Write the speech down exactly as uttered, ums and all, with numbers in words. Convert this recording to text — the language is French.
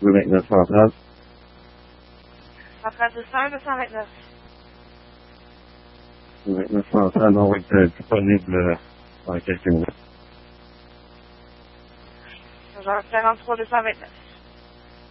deux vingt-neuf centrale. Centrale deux cent un, deux cent vingt-neuf. deux vingt-neuf centrale, on va être euh, disponible euh, dans quelques minutes. Genre quarante-trois, deux cent vingt-neuf.